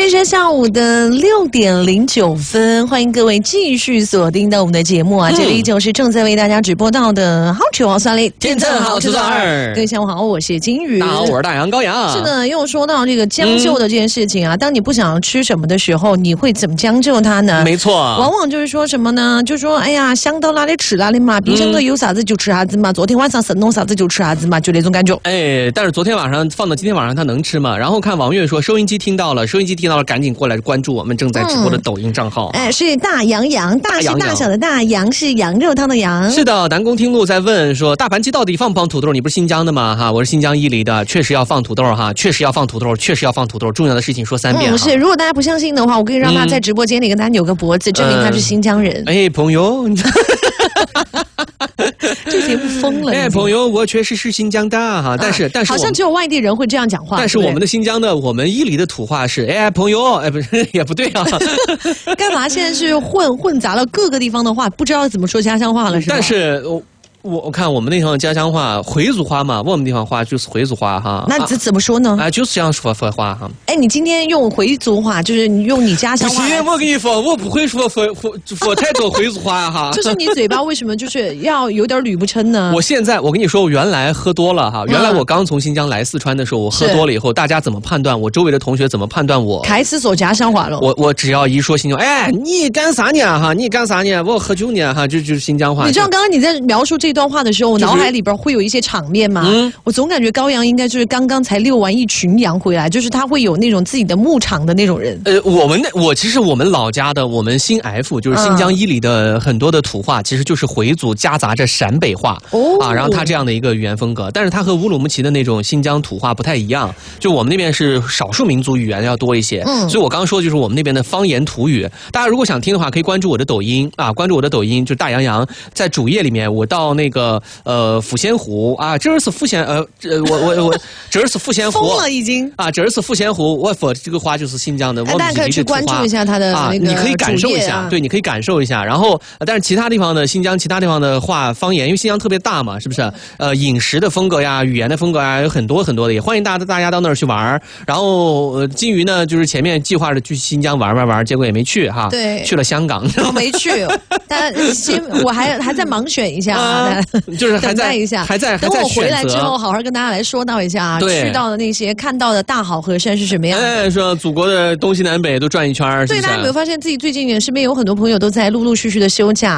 现在是下午的6:09，欢迎各位继续锁定到我们的节目啊！这里依旧是正在为大家直播到的好酒好酸类， 天正好吃酸二。 各位下午好，我是金鱼。 大家好，我是大洋高阳。 是的，又说到这个将就的这件事情啊，当你不想吃什么的时候，你会怎么将就它呢？ 没错， 往往就是说什么呢？就说哎呀，想到哪里吃哪里嘛，冰箱里有啥子就吃啥子嘛，昨天晚上剩弄啥子就吃啥子嘛，就那种感觉。 哎，但是昨天晚上放到今天晚上，他能吃吗？然后看王月说收音机听到了，赶紧过来关注我们正在直播的抖音账号。 哎，是大洋洋，大是大小的大，羊是羊肉汤的羊。 是的，南宫听路在问说，大盘鸡到底放不放土豆？你不是新疆的吗？哈，我是新疆伊犁的，确实要放土豆哈，确实要放土豆，确实要放土豆。重要的事情说3遍。 是，如果大家不相信的话，我可以让他在直播间里跟他扭个脖子，证明他是新疆人。 哎，朋友。 这节目疯了！ 哎，朋友，我确实是新疆的哈，但是好像只有外地人会这样讲话。 但是我们的新疆的，我们伊犁的土话是，哎，朋友，哎，不是也不对啊。 干嘛现在是混杂了各个地方的话，不知道怎么说家乡话了，是吧？ 但是我看我们那地方家乡话回族话嘛，我们地方话就是回族话哈。 那怎么说呢？ 就是这样说话哈。 哎，你今天用回族话，就是你用你家乡话。 不行，我跟你说，我不会说太多回族话哈。 就是你嘴巴为什么就是要有点捋不抻呢？ 我跟你说，我原来喝多了哈，原来我刚从新疆来四川的时候，我喝多了以后，大家怎么判断我？周围的同学怎么判断我？ 开始说家乡话了。 我只要一说新疆，哎，你干啥呢哈？你干啥呢？我喝酒呢哈，就是新疆话。 你知道刚刚你在描述这段话的时候，我脑海里边会有一些场面吗？我总感觉高阳应该就是刚刚才遛完一群羊回来，就是他会有那种自己的牧场的那种人。 其实我们老家的，我们新 F 就是新疆伊犁的很多的土话，其实就是回族夹杂着陕北话然后他这样的一个语言风格，但是他和乌鲁木齐的那种新疆土话不太一样，就我们那边是少数民族语言要多一些，所以我刚刚说的就是我们那边的方言土语。大家如果想听的话，可以关注我的抖音啊，关注我的抖音，就大洋洋，在主页里面，我到那个抚仙湖啊，这是抚仙这是抚仙湖疯了已经啊，这是抚仙湖，我说这个话就是新疆的， 大家可以去关注一下他的那个你可以感受一下，对，你可以感受一下。然后，但是其他地方的新疆其他地方的话方言，因为新疆特别大嘛，是不是？饮食的风格呀，语言的风格呀，有很多很多的，也欢迎大家到那儿去玩。然后金鱼呢，就是前面计划着去新疆玩，结果也没去哈， 对， 去了香港， 我没去，但我还在盲选一下就是等待一下，等我回来之后，好好跟大家来说道一下去到的那些看到的大好河山是什么样的。 哎，说祖国的东西南北都转一圈， 对，大家有没有发现自己最近身边有很多朋友都在陆陆续续的休假？